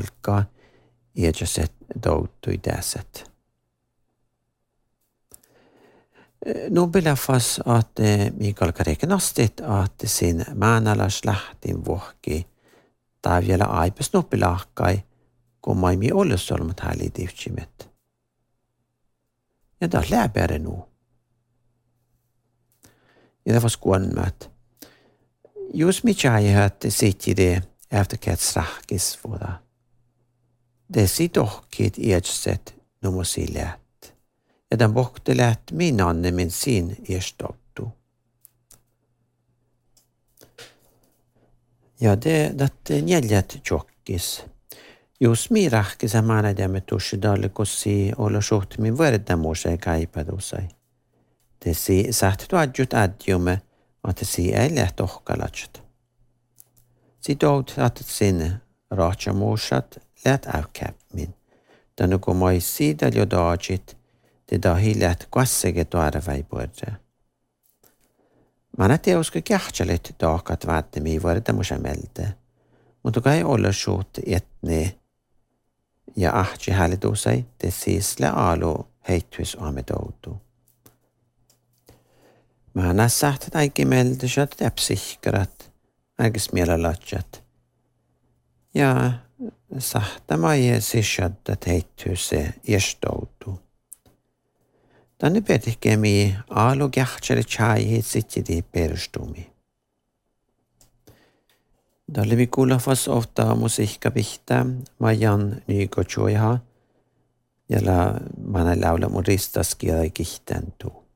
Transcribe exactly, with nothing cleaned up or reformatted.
olkaa iäjäset doutui täset. Nu belafas att Mikael Karekenastit att sin määnalas lähtin vuokki tai vielä aipes noppilahkai, kun maimi ollesolmat häli tivtsimet. Ja tämä läpärä nu. Ja det var skånmät. Just mitt jag hörde sitt i det efterketsrakis för det. Det sitter dock ett ersätt nummer sig lätt. Ja den bokte lätt min anne min sin erstotto. Ja det det njäljet tjockis. Just mi rahkis ja mä nähdämme tuossa dallikossi olla suht min värdamuuseen kaipadusai. Det si saht tuadjut adjume, att si ei läht ohkalatjut. Si dout att sinne rahtjamuusat läht avkäpmin. Tänne kun moi siitä jo daagit, det da hi läht kassege tuarvai puolta. Mä nähdä usko kähtsälet daakat vaattemi värdamuusen melte, mutta kai olla suht etne ja ahtsi hallitusai, det siis lä alu heittys amedoutu. Mä näissä tätäkin meiltä sieltä psyhkarat, ägis mielalatjat. Ja sahta maie sisjadda teittyy se iestoutu. Tänne petihkemi alu kähtseli tjaihi sittidi perustumi. Dalle vi kuulafas ofta musiikka pihtä, majan nyko tjoiha, jalla mana laula mun ristaskielä kihtäntuu.